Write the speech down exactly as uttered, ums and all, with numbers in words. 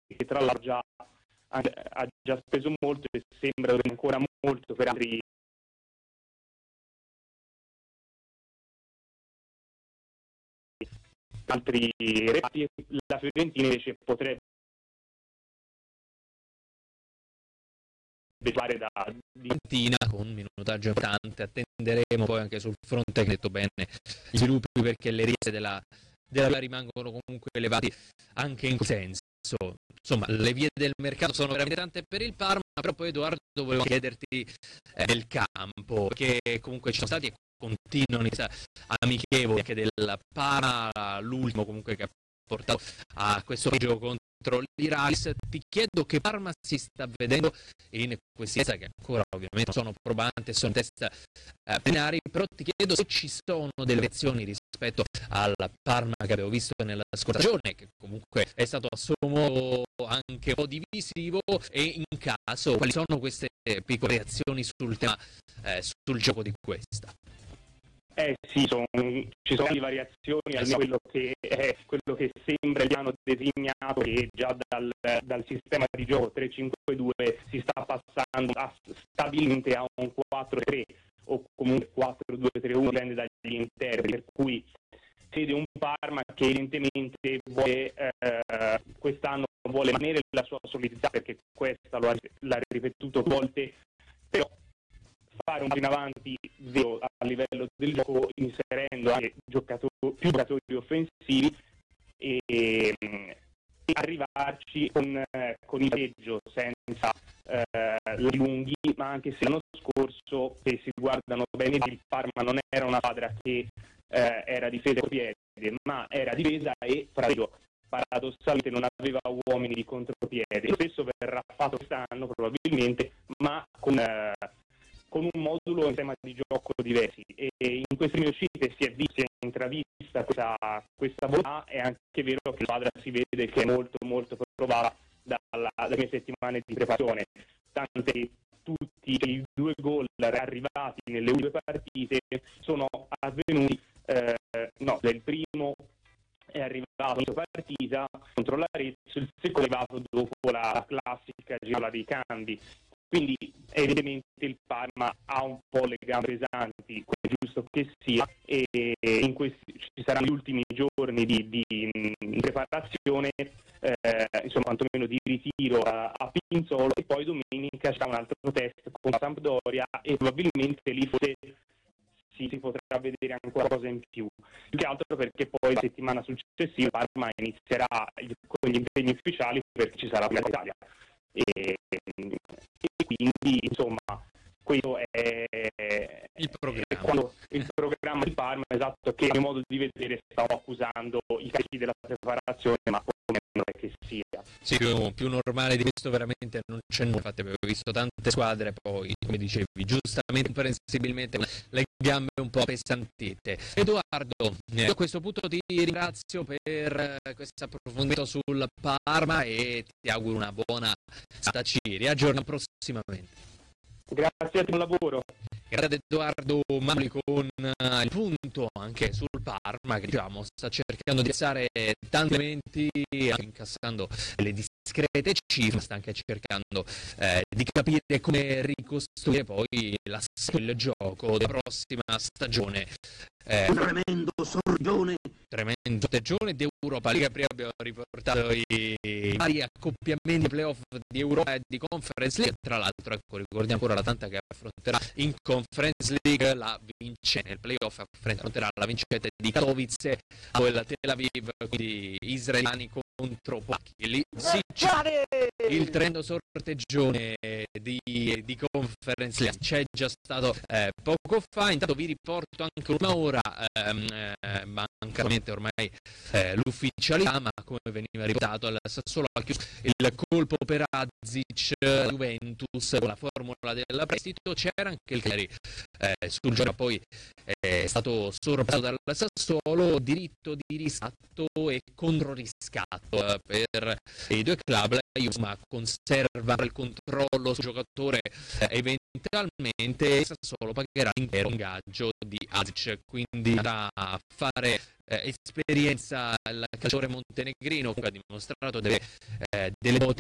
che tra l'altro già, ha già speso molto e sembra ancora molto per altri altri reparti. La Fiorentina invece potrebbe fare da Fiorentina con un minutaggio importante. Attenderemo poi anche sul fronte, che ha detto bene, gli sviluppi, perché le richieste della, della rimangono comunque elevati anche in quel senso. Insomma, le vie del mercato sono veramente tante per il Parma, però poi Edoardo volevo chiederti eh, del campo, che comunque ci sono stati e continuano amichevoli anche del Parma, l'ultimo comunque che ha portato a questo gioco contro l'Iralis. Ti chiedo che Parma si sta vedendo in questi che ancora ovviamente sono probanti e sono in testa eh, plenari, però ti chiedo se ci sono delle reazioni rispetto al Parma che avevo visto nella scorsa stagione, che comunque è stato a suo modo anche un po' divisivo, e in caso quali sono queste piccole reazioni sul tema, eh, sul gioco di questa. Eh sì, son, ci sono le variazioni, almeno quello che è quello che sembra il piano designato, che già dal, dal sistema di gioco tre cinque due si sta passando a, stabilmente a un quattro tre o comunque quattro due tre uno, dipende dagli interni, per cui vede un Parma che evidentemente vuole, eh, quest'anno vuole mantenere la sua solidità, perché questa lo ha, l'ha ripetuto volte, però fare un passo in avanti vero a livello del gioco, inserendo anche giocatori, più giocatori offensivi e, e arrivarci con, eh, con il peggio, senza eh, lunghi, ma anche se l'anno scorso, se si guardano bene, il Parma non era una squadra che eh, era difesa con piede, ma era difesa e fraggio. Paradossalmente non aveva uomini di contropiede. Lo stesso verrà fatto quest'anno probabilmente, ma con eh, con un modulo in tema di gioco diversi, e in queste prime uscite si è vista, si è intravista questa, questa volontà. È anche vero che la squadra si vede che è molto molto provata dalla, dalle mie settimane di preparazione, tante che tutti i due gol arrivati nelle ultime partite sono avvenuti, eh, no, del primo è arrivato in partita contro l'Arezzo, il secondo è arrivato dopo la classica girola dei cambi. Quindi evidentemente il Parma ha un po' le gambe pesanti, come è giusto che sia, e in questi ci saranno gli ultimi giorni di, di, di preparazione, eh, insomma quantomeno di ritiro a, a Pinzolo, e poi domenica c'è un altro test con la Sampdoria e probabilmente lì forse si, si potrà vedere ancora cosa in più. Più che altro perché poi la settimana successiva il Parma inizierà con gli impegni ufficiali, perché ci sarà la Italia. E, e quindi insomma questo è il programma, è quando il programma di Parma, esatto, che a mio modo di vedere stavo accusando i carichi della preparazione, ma come non è che sia. Sì, più, più normale di questo veramente non c'è nulla. Infatti avevo visto tante squadre, poi come dicevi giustamente, comprensibilmente, le gambe un po' pesantite. Edoardo, eh, a questo punto ti ringrazio per eh, questo approfondimento sul Parma e ti auguro una buona serata. Ci riaggiorniamo prossimamente. Grazie a te, buon lavoro. Grazie ad Edoardo Mamoli con uh, il punto anche sul Parma, che diciamo sta cercando di alzare tanti elementi, anche incassando le discrete cifre, sta anche cercando eh, di capire come ricostruire poi la, il gioco della prossima stagione. Eh, un tremendo sorgione tremendo stagione di Europa League. Prima abbiamo riportato i, i vari accoppiamenti playoff di Europa e di Conference League. Tra l'altro, ecco, ricordiamo ancora l'Atalanta che affronterà in Conference League la vincente, nel playoff affronterà la vincente di Katowice o il Tel Aviv, quindi israeliani contro polacchi. Lì sì, il tremendo sorteggione di, di Conference League c'è già stato eh, poco fa. Intanto vi riporto anche una ora, ehm, eh, manca ormai eh, l'ufficialità, ma come veniva riportato al Sassuolo ha chiuso il colpo per Azic, Juventus con la formula del prestito. C'era anche il Cagliari eh, sul giorno, poi è stato sorpreso dal Sassuolo, diritto di riscatto e controriscatto eh, per i due club. La Juve conserva il controllo sul giocatore, eh, eventualmente il Sassuolo pagherà l'intero ingaggio di Azic, quindi da fare eh, esperienza il calciatore montenegrino, che ha dimostrato delle, eh, delle doti